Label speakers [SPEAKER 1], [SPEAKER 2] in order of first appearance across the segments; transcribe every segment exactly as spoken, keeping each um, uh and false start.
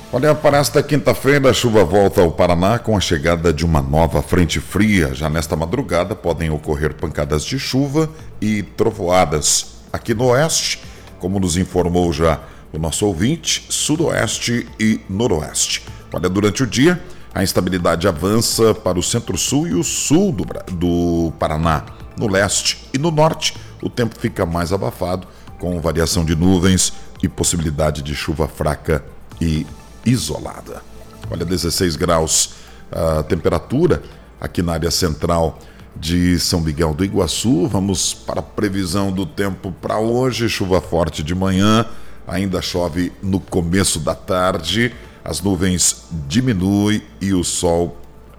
[SPEAKER 1] Olha, para esta quinta-feira, a chuva volta ao Paraná com a chegada de uma nova frente fria. Já nesta madrugada podem ocorrer pancadas de chuva e trovoadas aqui no oeste, como nos informou já o nosso ouvinte, sudoeste e noroeste. Olha, durante o dia, a instabilidade avança para o centro-sul e o sul do, do Paraná. No leste e no norte, o tempo fica mais abafado, com variação de nuvens e possibilidade de chuva fraca e isolada. Olha, dezesseis graus a temperatura aqui na área central de São Miguel do Iguaçu. Vamos para a previsão do tempo para hoje. Chuva forte de manhã, ainda chove no começo da tarde, as nuvens diminuem e o sol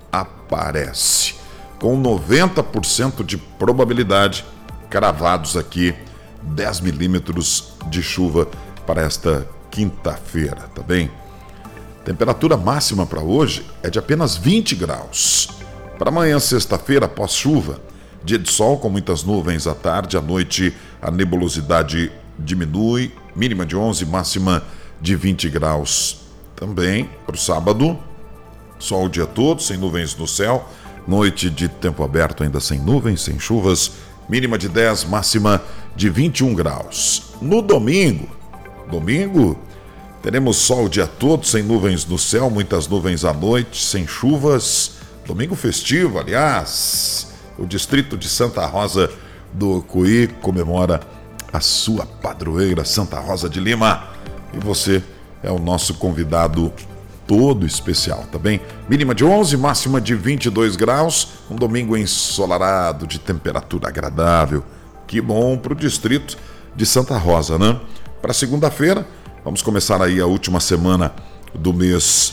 [SPEAKER 1] aparece. Com noventa por cento de probabilidade, cravados aqui, dez milímetros de chuva para esta quinta-feira, tá bem? Temperatura máxima para hoje é de apenas vinte graus. Para amanhã, sexta-feira, após chuva, dia de sol com muitas nuvens à tarde, à noite a nebulosidade diminui, mínima de onze, máxima de vinte graus. Também para o sábado, sol o dia todo, sem nuvens no céu, noite de tempo aberto ainda sem nuvens, sem chuvas, mínima de dez, máxima de vinte e um graus. No domingo, domingo, teremos sol o dia todo, sem nuvens no céu, muitas nuvens à noite, sem chuvas. Domingo festivo, aliás. O distrito de Santa Rosa do Ocuí comemora a sua padroeira, Santa Rosa de Lima. E você é o nosso convidado todo especial, tá bem? Mínima de onze, máxima de vinte e dois graus. Um domingo ensolarado, de temperatura agradável. Que bom para o distrito de Santa Rosa, né? Para segunda-feira, vamos começar aí a última semana do mês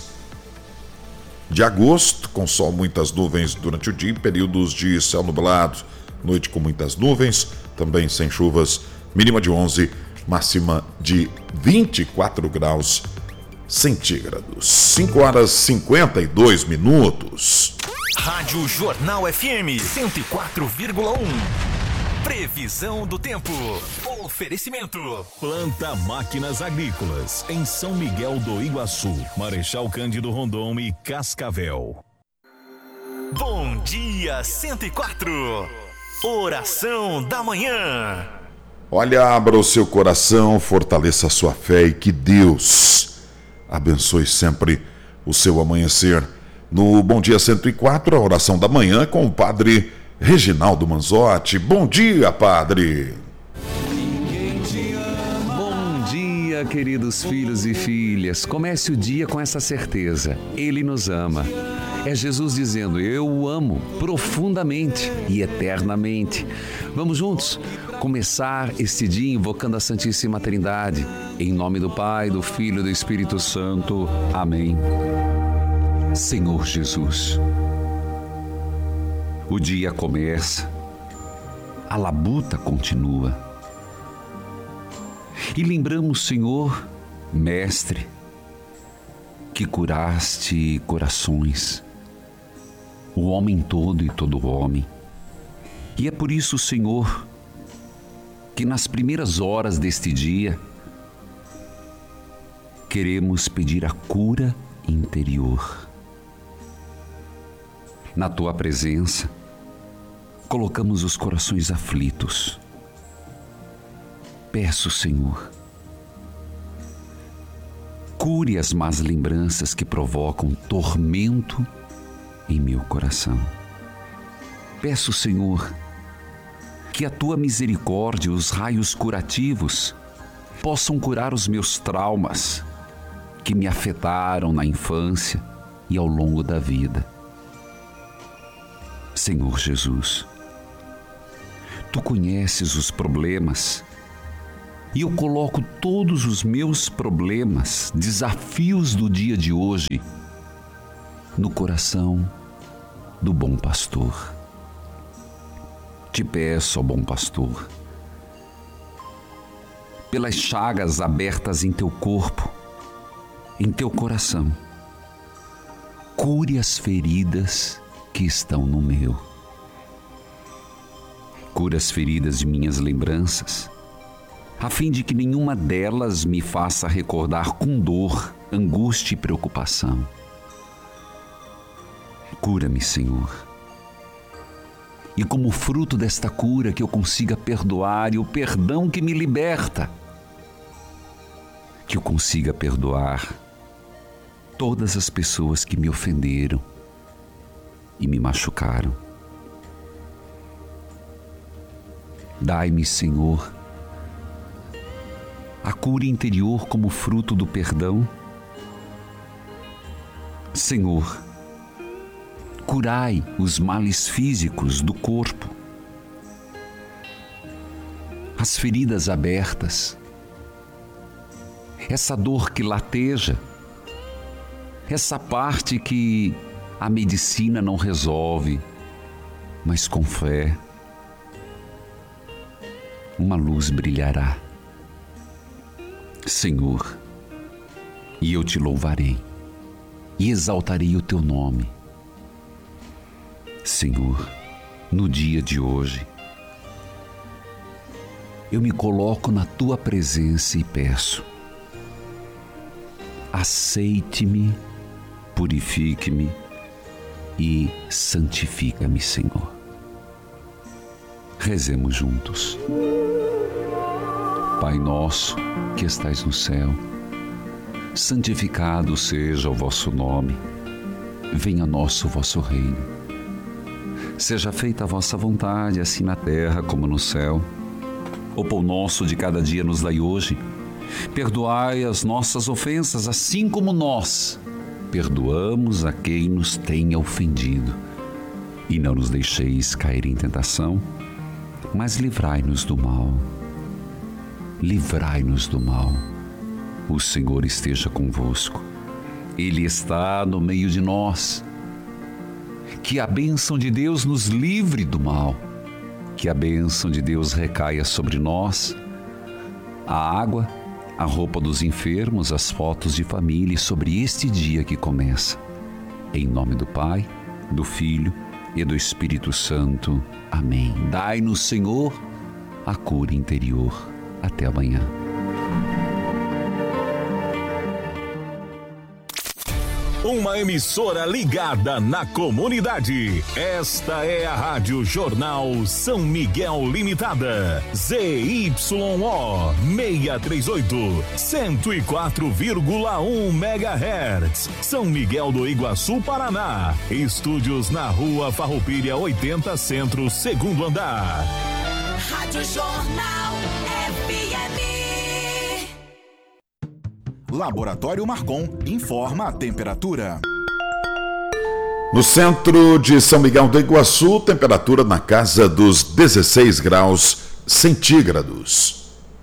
[SPEAKER 1] de agosto, com sol, muitas nuvens durante o dia, períodos de céu nublado, noite com muitas nuvens, também sem chuvas, mínima de onze, máxima de vinte e quatro graus centígrados. cinco horas e cinquenta e dois minutos.
[SPEAKER 2] Rádio Jornal F M cento e quatro vírgula um. Previsão do tempo. Oferecimento. Planta Máquinas Agrícolas em São Miguel do Iguaçu, Marechal Cândido Rondon e Cascavel. Bom dia cento e quatro. Oração da manhã.
[SPEAKER 1] Olha, abra o seu coração, fortaleça a sua fé e que Deus abençoe sempre o seu amanhecer. No Bom Dia cento e quatro, a oração da manhã com o padre Reginaldo Manzotti. Bom dia, padre.
[SPEAKER 3] Bom dia, queridos filhos e filhas. Comece o dia com essa certeza. Ele nos ama. É Jesus dizendo, eu o amo profundamente e eternamente. Vamos juntos começar este dia invocando a Santíssima Trindade. Em nome do Pai, do Filho e do Espírito Santo. Amém. Senhor Jesus, o dia começa, a labuta continua. E lembramos, Senhor, Mestre, que curaste corações, o homem todo e todo homem. E é por isso, Senhor, que nas primeiras horas deste dia, queremos pedir a cura interior. Na Tua presença, colocamos os corações aflitos. Peço, Senhor, cure as más lembranças que provocam tormento em meu coração. Peço, Senhor, que a Tua misericórdia e os raios curativos possam curar os meus traumas que me afetaram na infância e ao longo da vida. Senhor Jesus, Tu conheces os problemas e eu coloco todos os meus problemas, desafios do dia de hoje, no coração do bom pastor. Te peço, ó bom pastor, pelas chagas abertas em Teu corpo, em Teu coração, cure as feridas que estão no meu. Cura as feridas de minhas lembranças, a fim de que nenhuma delas me faça recordar com dor, angústia e preocupação. Cura-me, Senhor. E como fruto desta cura que eu consiga perdoar e o perdão que me liberta, que eu consiga perdoar todas as pessoas que me ofenderam e me machucaram. Dai-me, Senhor, a cura interior como fruto do perdão. Senhor, curai os males físicos do corpo, as feridas abertas, essa dor que lateja, essa parte que a medicina não resolve, mas com fé, uma luz brilhará. Senhor, e eu te louvarei e exaltarei o teu nome. Senhor, no dia de hoje, eu me coloco na tua presença e peço: aceite-me, purifique-me e santifica-me, Senhor. Rezemos juntos. Pai nosso que estais no céu, santificado seja o vosso nome. Venha a nós o vosso reino. Seja feita a vossa vontade, assim na terra como no céu. O pão nosso de cada dia nos dai hoje. Perdoai as nossas ofensas, assim como nós perdoamos a quem nos tenha ofendido. E não nos deixeis cair em tentação, mas livrai-nos do mal. Livrai-nos do mal. O Senhor esteja convosco. Ele está no meio de nós. Que a bênção de Deus nos livre do mal. Que a bênção de Deus recaia sobre nós. A água, a roupa dos enfermos, as fotos de família e sobre este dia que começa. Em nome do Pai, do Filho e do Espírito Santo. Amém. Dai-nos, Senhor, a cura interior. Até amanhã.
[SPEAKER 2] Uma emissora ligada na comunidade. Esta é a Rádio Jornal São Miguel Limitada. Z Y O seiscentos e trinta e oito, cento e quatro vírgula um megahertz. São Miguel do Iguaçu, Paraná. Estúdios na Rua Farroupilha oitenta Centro, segundo andar.
[SPEAKER 4] Rádio Jornal F M.
[SPEAKER 5] Laboratório Marcon informa a temperatura.
[SPEAKER 1] No centro de São Miguel do Iguaçu, temperatura na casa dos dezesseis graus centígrados.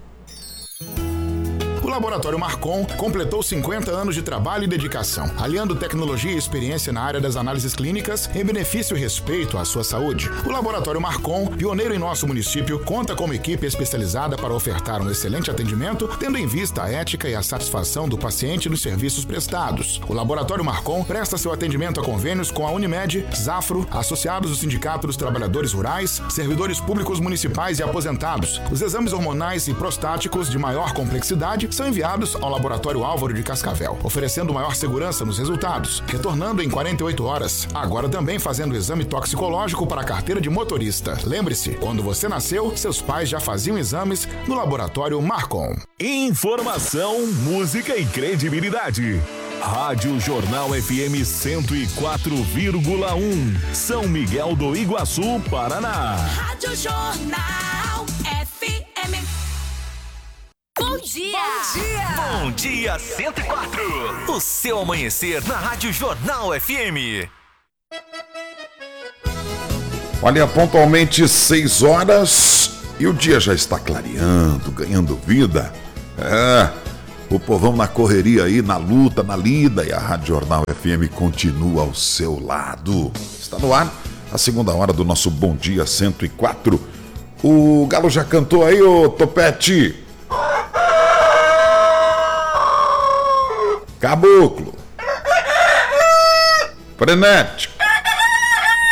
[SPEAKER 5] O Laboratório Marcon completou cinquenta anos de trabalho e dedicação, aliando tecnologia e experiência na área das análises clínicas em benefício e respeito à sua saúde. O Laboratório Marcon, pioneiro em nosso município, conta com uma equipe especializada para ofertar um excelente atendimento, tendo em vista a ética e a satisfação do paciente nos serviços prestados. O Laboratório Marcon presta seu atendimento a convênios com a Unimed, Zafro, associados do Sindicato dos Trabalhadores Rurais, servidores públicos municipais e aposentados. Os exames hormonais e prostáticos de maior complexidade são enviados ao Laboratório Álvaro de Cascavel, oferecendo maior segurança nos resultados, retornando em quarenta e oito horas. Agora também fazendo o exame toxicológico para a carteira de motorista. Lembre-se, quando você nasceu, seus pais já faziam exames no Laboratório Marcon.
[SPEAKER 2] Informação, música e credibilidade. Rádio Jornal F M cento e quatro vírgula um, São Miguel do Iguaçu, Paraná.
[SPEAKER 4] Rádio Jornal F M. Bom dia!
[SPEAKER 2] Bom dia! Bom dia cento e quatro. O seu amanhecer na Rádio Jornal F M.
[SPEAKER 1] Olha, pontualmente seis horas e o dia já está clareando, ganhando vida. É, o povão na correria aí, na luta, na lida, e a Rádio Jornal F M continua ao seu lado. Está no ar a segunda hora do nosso Bom Dia cento e quatro. O Galo já cantou aí, ô Topete? Caboclo, frenético,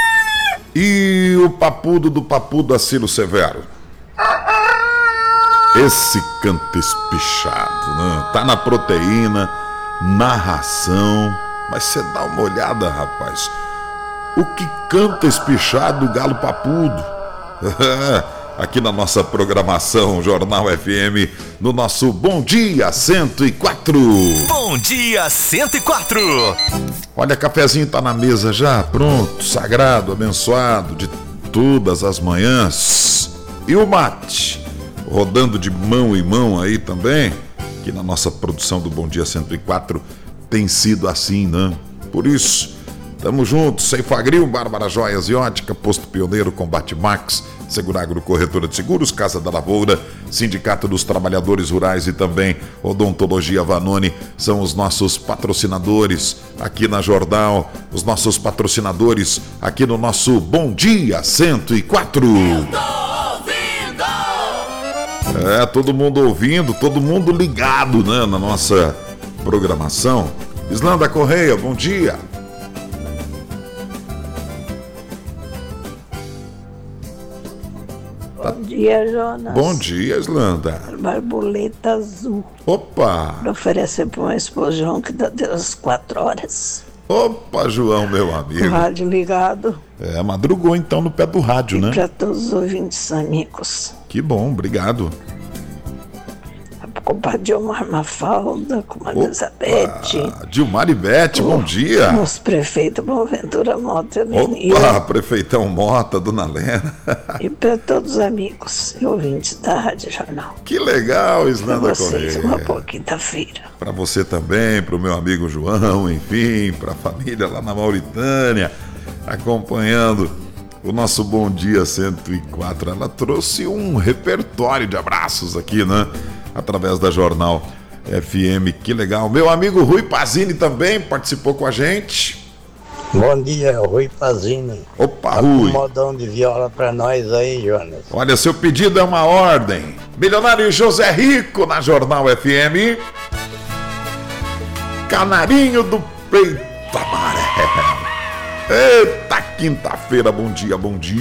[SPEAKER 1] e o papudo do papudo Acilo Severo. Esse canto espichado, né? Tá na proteína, na ração. Mas você dá uma olhada, rapaz. O que canta espichado o galo papudo? Aqui na nossa programação Jornal F M, no nosso Bom Dia cento e quatro.
[SPEAKER 2] Bom Dia cento e quatro.
[SPEAKER 1] Olha, cafezinho tá na mesa já, pronto, sagrado, abençoado, de todas as manhãs. E o mate, rodando de mão em mão aí também, que na nossa produção do Bom Dia cento e quatro tem sido assim, né? Por isso, tamo juntos, Ceifagril, Bárbara Joias e Ótica, Posto Pioneiro, Combate Max, Seguragro Corretora de Seguros, Casa da Lavoura, Sindicato dos Trabalhadores Rurais e também Odontologia Vanoni são os nossos patrocinadores aqui na Jornal, os nossos patrocinadores aqui no nosso Bom Dia cento e quatro. É, todo mundo ouvindo, todo mundo ligado, né, na nossa programação. Islanda Correia, bom dia.
[SPEAKER 6] Bom dia, Jonas.
[SPEAKER 1] Bom dia, Islanda.
[SPEAKER 6] Borboleta azul.
[SPEAKER 1] Opa!
[SPEAKER 6] Pra oferecer para uma esposa João que dá Deus quatro horas.
[SPEAKER 1] Opa, João, meu
[SPEAKER 6] O
[SPEAKER 1] amigo.
[SPEAKER 6] rádio ligado.
[SPEAKER 1] É, madrugou então no pé do rádio, né?
[SPEAKER 6] Para todos os ouvintes amigos.
[SPEAKER 1] Que bom, obrigado.
[SPEAKER 6] Com a Dilmar Mafalda, com a Elizabeth.
[SPEAKER 1] Dilmar e Beth, bom dia.
[SPEAKER 6] Os prefeitos Boaventura Mota e Lenil.
[SPEAKER 1] Opa, prefeitão Mota, dona Lena.
[SPEAKER 6] E para todos os amigos e ouvintes da Rádio Jornal.
[SPEAKER 1] Que legal,
[SPEAKER 6] Para
[SPEAKER 1] Islanda
[SPEAKER 6] vocês,
[SPEAKER 1] Correia.
[SPEAKER 6] uma boa quinta-feira.
[SPEAKER 1] Para você também, para o meu amigo João, enfim, para a família lá na Mauritânia, acompanhando o nosso Bom Dia cento e quatro. Ela trouxe um repertório de abraços aqui, né? Através da Jornal F M, que legal. Meu amigo Rui Pazini também participou com a gente.
[SPEAKER 7] Bom dia, Rui Pazini.
[SPEAKER 1] Opa, Rui.
[SPEAKER 7] Um modão de viola pra nós aí, Jonas.
[SPEAKER 1] Olha, seu pedido é uma ordem. Milionário José Rico na Jornal F M. Canarinho do Peito Amarelo. Eita, quinta-feira, bom dia, bom dia.